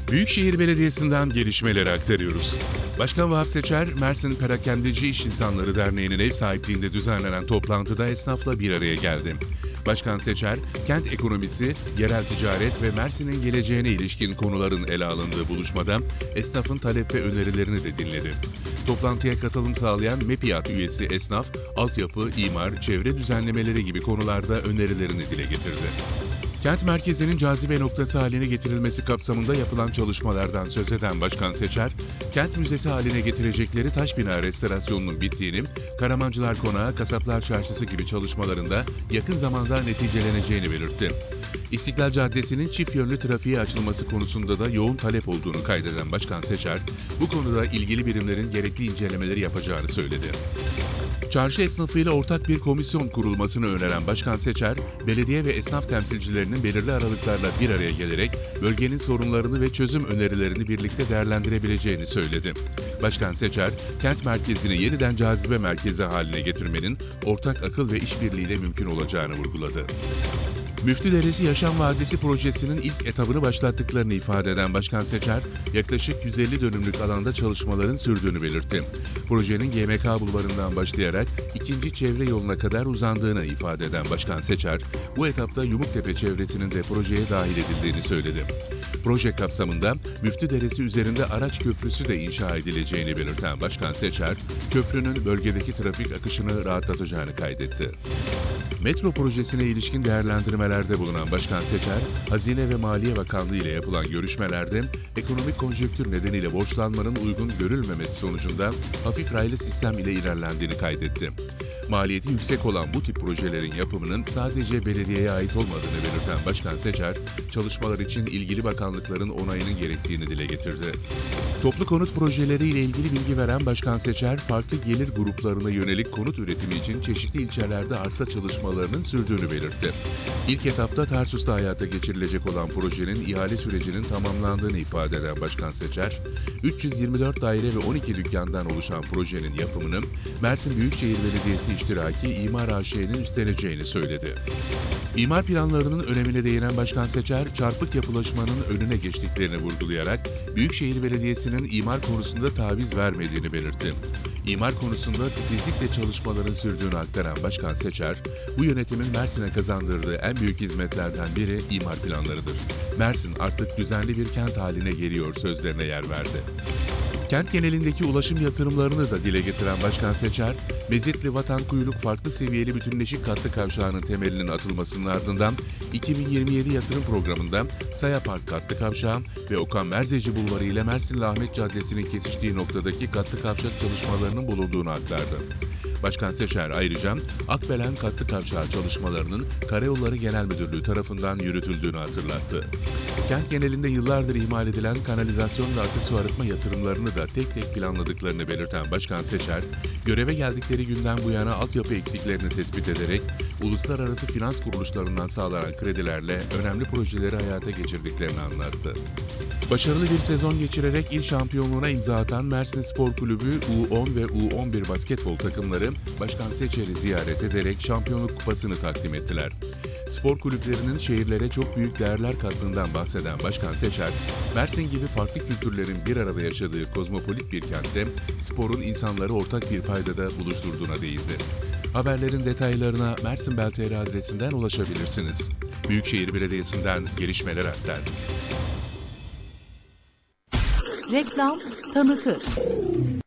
Büyükşehir Belediyesi'nden gelişmeleri aktarıyoruz. Başkan Vahap Seçer, Mersin Perakendeci İş İnsanları Derneği'nin ev sahipliğinde düzenlenen toplantıda esnafla bir araya geldi. Başkan Seçer, kent ekonomisi, yerel ticaret ve Mersin'in geleceğine ilişkin konuların ele alındığı buluşmada esnafın talep ve önerilerini de dinledi. Toplantıya katılım sağlayan MEPİAD üyesi esnaf, altyapı, imar, çevre düzenlemeleri gibi konularda önerilerini dile getirdi. Kent merkezinin cazibe noktası haline getirilmesi kapsamında yapılan çalışmalardan söz eden Başkan Seçer, kent müzesi haline getirecekleri taş bina restorasyonunun bittiğini, Karamancılar Konağı, Kasaplar Çarşısı gibi çalışmalarında yakın zamanda neticeleneceğini belirtti. İstiklal Caddesi'nin çift yönlü trafiğe açılması konusunda da yoğun talep olduğunu kaydeden Başkan Seçer, bu konuda ilgili birimlerin gerekli incelemeleri yapacağını söyledi. Çarşı esnafıyla ortak bir komisyon kurulmasını öneren Başkan Seçer, belediye ve esnaf temsilcilerinin belirli aralıklarla bir araya gelerek bölgenin sorunlarını ve çözüm önerilerini birlikte değerlendirebileceğini söyledi. Başkan Seçer, kent merkezini yeniden cazibe merkezi haline getirmenin ortak akıl ve işbirliğiyle mümkün olacağını vurguladı. Müftüderesi Yaşam Vadisi projesinin ilk etabını başlattıklarını ifade eden Başkan Seçer, yaklaşık 150 dönümlük alanda çalışmaların sürdüğünü belirtti. Projenin GMK Bulvarı'ndan başlayarak 2. çevre yoluna kadar uzandığını ifade eden Başkan Seçer, bu etapta Yumuktepe çevresinin de projeye dahil edildiğini söyledi. Proje kapsamında Müftüderesi üzerinde araç köprüsü de inşa edileceğini belirten Başkan Seçer, köprünün bölgedeki trafik akışını rahatlatacağını kaydetti. Metro projesine ilişkin değerlendirmelerde bulunan Başkan Seçer, Hazine ve Maliye Bakanlığı ile yapılan görüşmelerde ekonomik konjonktür nedeniyle borçlanmanın uygun görülmemesi sonucunda hafif raylı sistem ile ilerlendiğini kaydetti. Maliyeti yüksek olan bu tip projelerin yapımının sadece belediyeye ait olmadığını belirten Başkan Seçer, çalışmalar için ilgili bakanlıkların onayının gerektiğini dile getirdi. Toplu konut projeleri ile ilgili bilgi veren Başkan Seçer, farklı gelir gruplarına yönelik konut üretimi için çeşitli ilçelerde arsa çalışmalarının sürdüğünü belirtti. İlk etapta Tarsus'ta hayata geçirilecek olan projenin ihale sürecinin tamamlandığını ifade eden Başkan Seçer, 324 daire ve 12 dükkandan oluşan projenin yapımını Mersin Büyükşehir Belediyesi İştiraki İmar AŞ'nin üstleneceğini söyledi. İmar planlarının önemine değinen Başkan Seçer, çarpık yapılaşmanın önüne geçtiklerini vurgulayarak Büyükşehir Belediyesi'nin imar konusunda taviz vermediğini belirtti. İmar konusunda titizlikle çalışmaların sürdüğünü aktaran Başkan Seçer, bu yönetimin Mersin'e kazandırdığı en büyük hizmetlerden biri imar planlarıdır. Mersin artık düzenli bir kent haline geliyor sözlerine yer verdi. Kent genelindeki ulaşım yatırımlarını da dile getiren Başkan Seçer, Mezitli Vatankuyruk farklı seviyeli bütünleşik katlı kavşağının temelinin atılmasının ardından 2027 yatırım programında Saya Park katlı kavşağı ve Okan Merzeci Bulvarı ile Mersinli Ahmet Caddesi'nin kesiştiği noktadaki katlı kavşak çalışmalarının bulunduğunu aktardı. Başkan Seçer ayrıca Akbelen katlı kavşağı çalışmalarının Karayolları Genel Müdürlüğü tarafından yürütüldüğünü hatırlattı. Kent genelinde yıllardır ihmal edilen kanalizasyon ve atık su arıtma yatırımlarını da tek tek planladıklarını belirten Başkan Seçer, göreve geldikleri günden bu yana altyapı eksiklerini tespit ederek uluslararası finans kuruluşlarından sağlanan kredilerle önemli projeleri hayata geçirdiklerini anlattı. Başarılı bir sezon geçirerek il şampiyonluğuna imza atan Mersin Spor Kulübü U10 ve U11 basketbol takımları Başkan Seçer'i ziyaret ederek şampiyonluk kupasını takdim ettiler. Spor kulüplerinin şehirlere çok büyük değerler kattığından bahseden Başkan Seçer, Mersin gibi farklı kültürlerin bir arada yaşadığı kozmopolit bir kentte sporun insanları ortak bir paydada buluşturduğuna değindi. Haberlerin detaylarına Mersinbel.tr adresinden ulaşabilirsiniz. Büyükşehir Belediyesi'nden gelişmeler aktardık. Reklam tanıtır.